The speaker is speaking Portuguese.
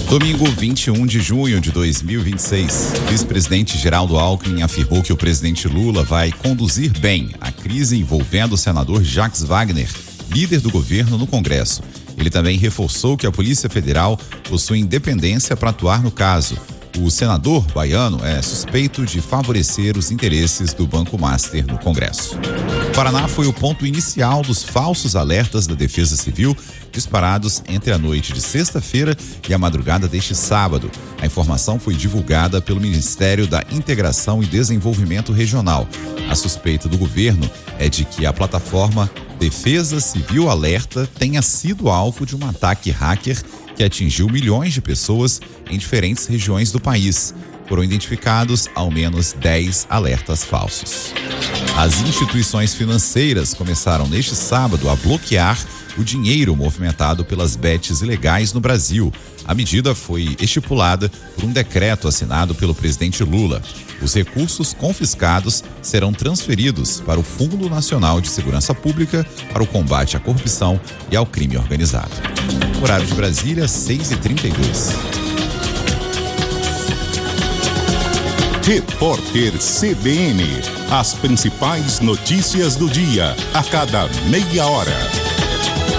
Domingo 21 de junho de 2026, o vice-presidente Geraldo Alckmin afirmou que o presidente Lula vai conduzir bem a crise envolvendo o senador Jacques Wagner, líder do governo no Congresso. Ele também reforçou que a Polícia Federal possui independência para atuar no caso. O senador baiano é suspeito de favorecer os interesses do Banco Master no Congresso. O Paraná foi o ponto inicial dos falsos alertas da Defesa Civil disparados entre a noite de sexta-feira e a madrugada deste sábado. A informação foi divulgada pelo Ministério da Integração e Desenvolvimento Regional. A suspeita do governo é de que a plataforma Defesa Civil Alerta tenha sido alvo de um ataque hacker que atingiu milhões de pessoas em diferentes regiões do país. Foram identificados ao menos 10 alertas falsos. As instituições financeiras começaram neste sábado a bloquear o dinheiro movimentado pelas bets ilegais no Brasil. A medida foi estipulada por um decreto assinado pelo presidente Lula. Os recursos confiscados serão transferidos para o Fundo Nacional de Segurança Pública para o combate à corrupção e ao crime organizado. Horário de Brasília, 6h32. Repórter CBN. As principais notícias do dia, a cada meia hora.